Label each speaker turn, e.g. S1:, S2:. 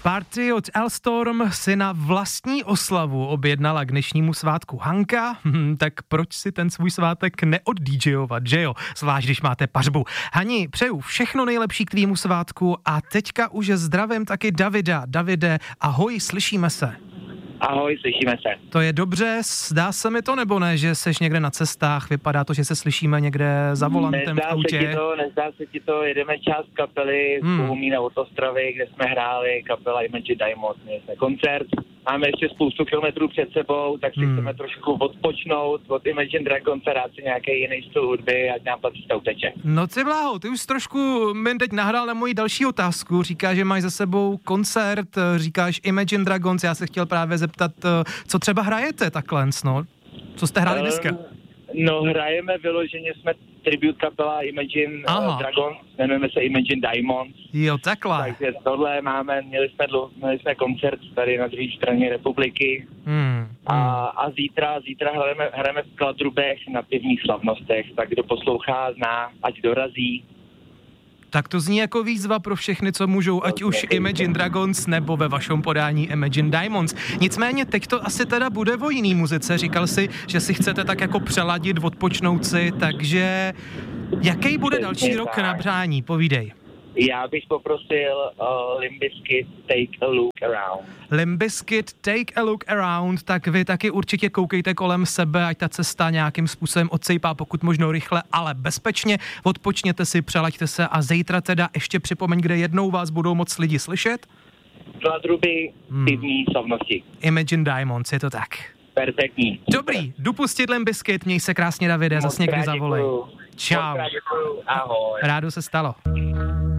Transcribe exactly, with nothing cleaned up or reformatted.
S1: Party od Alstorm si na vlastní oslavu objednala k dnešnímu svátku Hanka, hm, tak proč si ten svůj svátek neoddíjovat, že jo? Zvlášť, když máte pařbu. Hani, přeju všechno nejlepší k tvýmu svátku a teďka už zdravím taky Davida. Davide, ahoj, slyšíme se.
S2: Ahoj, slyšíme se.
S1: To je dobře, zdá se mi to nebo ne, že seš někde na cestách, vypadá to, že se slyšíme někde za volantem
S2: nezdá
S1: v autě.
S2: Se ti to, nezdá se ti to, jedeme část kapely z
S1: Hmm.
S2: Bohumína od Ostravy, kde jsme hráli, kapela Imagine Diamonds, měli jsme koncert, máme ještě spoustu kilometrů před sebou, tak si
S1: Hmm.
S2: chceme trošku odpočnout od Imagine Dragons a dát si nějaký jiný styl hudby, ať nám ta cesta uteče.
S1: No ty bláho, ty už trošku mi teď nahrál na moji další otázku, říká, že máš za sebou koncert, říkáš Imagine Dragons, já se chtěl právě zeptat, co třeba hrajete takhle, no? Co jste hráli dneska?
S2: Um, no hrajeme vyloženě, jsme tribute kapela Imagine uh, Dragons, jmenujeme se Imagine Diamonds.
S1: Jo, takhle.
S2: Takže tohle máme, měli jsme, dlou, měli jsme koncert tady na druhé straně republiky
S1: Hmm.
S2: a, a zítra, zítra hrajeme, hrajeme v Kladrubech na pivních slavnostech, tak kdo poslouchá, zná, ať dorazí.
S1: Tak to zní jako výzva pro všechny, co můžou, ať už Imagine Dragons nebo ve vašem podání Imagine Diamonds. Nicméně teď to asi teda bude o jiný muzice. Říkal si, že si chcete tak jako přeladit, odpočnout si, takže jaký bude další rok na přání? Povídej.
S2: Já bych poprosil uh, Limp Bizkit Take a Look Around.
S1: Limp Bizkit Take a Look Around, tak vy taky určitě koukejte kolem sebe, ať ta cesta nějakým způsobem odsejpá, pokud možno rychle, ale bezpečně. Odpočněte si, přelaďte se a zítra teda ještě připomeň, kde jednou vás budou moc lidi slyšet.
S2: Kladruby, hmm. pivní slavnosti.
S1: Imagine Diamonds, je to tak.
S2: Perfektní.
S1: Dobrý, jdu pustit Limp Bizkit, měj se krásně, Davide, zas někdy zavolej. Čau.
S2: Ahoj.
S1: Rádo se stalo.